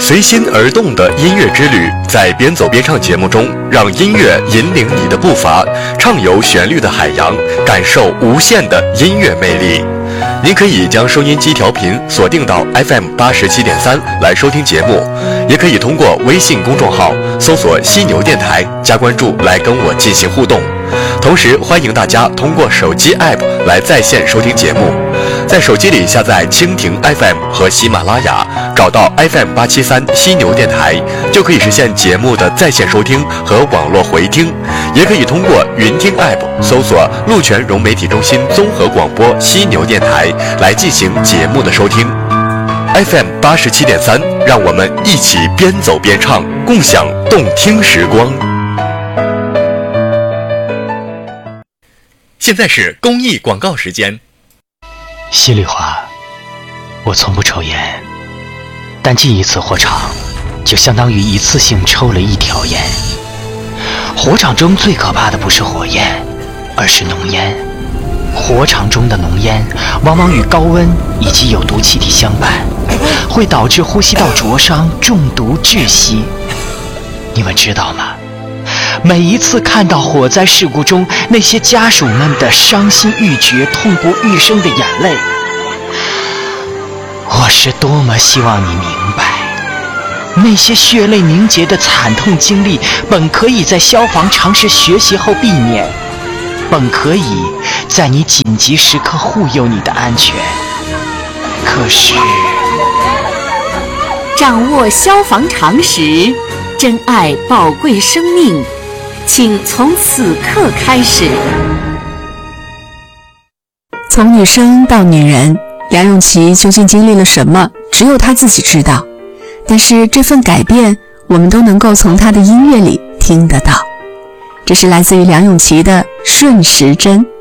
随心而动的音乐之旅，在边走边唱节目中，让音乐引领你的步伐，畅游旋律的海洋，感受无限的音乐魅力。您可以将收音机调频锁定到 FM87.3 来收听节目，也可以通过微信公众号搜索犀牛电台加关注来跟我进行互动。同时欢迎大家通过手机 App 来在线收听节目，在手机里下载蜻蜓 FM 和喜马拉雅，找到 FM873 犀牛电台，就可以实现节目的在线收听和网络回听。也可以通过云听 App 搜索鹿泉融媒体中心综合广播犀牛电台来进行节目的收听。FM87.3，让我们一起边走边唱，共享动听时光。现在是公益广告时间。 稀里话，我从不抽烟，但进一次火场就相当于一次性抽了一条烟。火场中最可怕的不是火焰，而是浓烟。火场中的浓烟往往与高温以及有毒气体相伴，会导致呼吸道灼伤、中毒窒息。你们知道吗？每一次看到火灾事故中那些家属们的伤心欲绝、痛不欲生的眼泪，我是多么希望你明白，那些血泪凝结的惨痛经历本可以在消防常识学习后避免，本可以在你紧急时刻护佑你的安全。可是掌握消防常识，珍爱宝贵生命，请从此刻开始。 从女生到女人，梁咏琪究竟经历了什么，只有她自己知道。但是这份改变，我们都能够从她的音乐里听得到。这是来自于梁咏琪的《顺时针》。